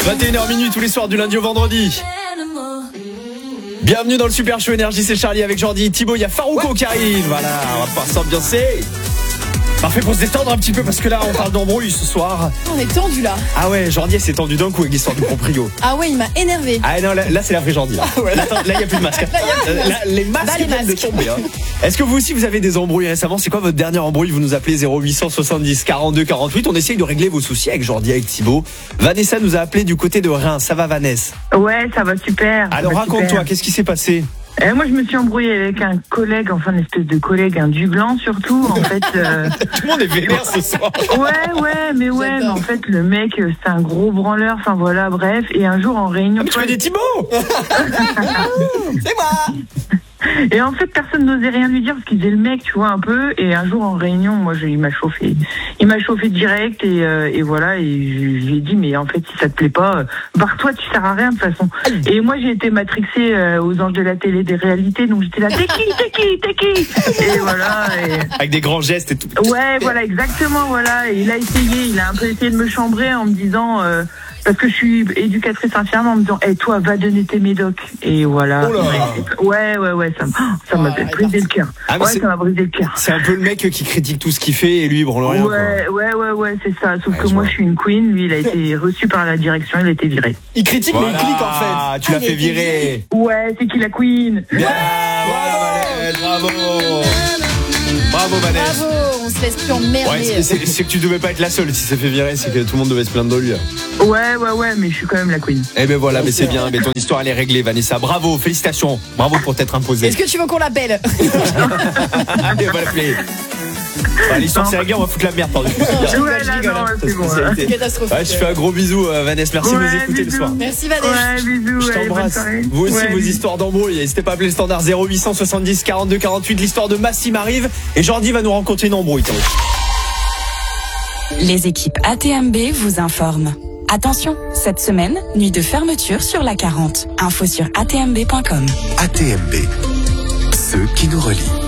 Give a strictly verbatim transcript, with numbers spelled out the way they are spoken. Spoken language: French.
vingt et une heures minuit tous les soirs du lundi au vendredi. Bienvenue dans le Super Show Énergie, c'est Charlie avec Jordi, Thibaut, il y a Farouko ouais. qui arrive. Voilà, on va pouvoir s'ambiancer. Parfait pour se détendre un petit peu parce que là on parle d'embrouille ce soir. On est tendu là. Ah ouais, Jordi s'est tendu d'un coup avec l'histoire du proprio. Ah ouais, il m'a énervé. Ah non, là, là c'est la vraie Jordi. Là, ah ouais. là il n'y a plus de masque. Là, y a plus de masque. Là, les masques bah, les viennent masques. de tomber. Hein. Est-ce que vous aussi vous avez des embrouilles récemment? C'est quoi votre dernière embrouille? Vous nous appelez zéro huit cent soixante-dix quarante-deux quarante-huit. On essaye de régler vos soucis avec Jordi, avec Thibaut. Vanessa nous a appelé du côté de Reims. Ça va Vanessa? Ouais, ça va super. Alors raconte-toi, qu'est-ce qui s'est passé? Euh, moi, je me suis embrouillée avec un collègue, enfin une espèce de collègue, un Duglan surtout. En fait, euh... tout le monde est vénère ce soir. Ouais, ouais, mais ouais, mais en fait, le mec, c'est un gros branleur. Enfin voilà, bref. Et un jour en réunion, ah, mais tu connais Thibaut? C'est moi. Et en fait, personne n'osait rien lui dire parce qu'il faisait le mec, tu vois, un peu. Et un jour en réunion, moi, je, il m'a chauffé. Il m'a chauffé direct et, euh, et voilà. Et je, je lui ai dit, mais en fait, si ça te plaît pas, barre-toi, tu sers à rien de toute façon. Et moi, j'ai été matrixée euh, aux anges de la télé des réalités, donc j'étais là, t'es qui, t'es qui, t'es qui? Et voilà. Et... avec des grands gestes et tout. Ouais, voilà, exactement, voilà. Et il a essayé, il a un peu essayé de me chambrer en me disant. Euh, Parce que je suis éducatrice infirmière en me disant, hey, toi, va donner tes médocs. Et voilà. Oh ouais, ouais, ouais, ça, ça m'a oh, brisé le cœur. Ah, ouais, ça m'a brisé le cœur. C'est un peu le mec qui critique tout ce qu'il fait et lui, il branle rien. Ouais, quoi. ouais, ouais, ouais, c'est ça. Sauf ouais, que moi, vois. je suis une queen. Lui, il a été reçu par la direction, il a été viré. Il critique, voilà. mais il clique en fait. Ah, tu l'as fait virer. Ouais, c'est qui la queen? Bien, ouais, bravo. Bravo Vanessa. Bravo, on se laisse plus emmerder. Ouais, c'est, c'est que tu devais pas être la seule. Si ça fait virer, c'est que tout le monde devait se plaindre de lui. Ouais, ouais, ouais, mais je suis quand même la queen. Eh ben voilà, mais c'est bien. Mais ton histoire elle est réglée, Vanessa. Bravo, félicitations. Bravo pour t'être imposée. Est-ce que tu veux qu'on l'appelle? Allez, on va l'appeler. Bah, l'histoire c'est réglé, on va foutre la merde par-dessus. Ouais, là, non, c'est bon. C'est catastrophique. Ouais, je fais un gros bisou, euh, Vanessa. Merci ouais, de nous écouter bisous. le soir. Merci Vanessa. Ouais, bisous. Je t'embrasse. Vous aussi, ouais, vos bisous. Histoires d'embrouille. N'hésitez pas à appeler le standard zéro huit cent soixante-dix quarante-deux quarante-huit. L'histoire de Massim arrive et Jordi va nous rencontrer une embrouille. Les équipes A T M B vous informent. Attention, cette semaine, nuit de fermeture sur la quarante. Info sur a t m b point com. A T M B, ceux qui nous relient.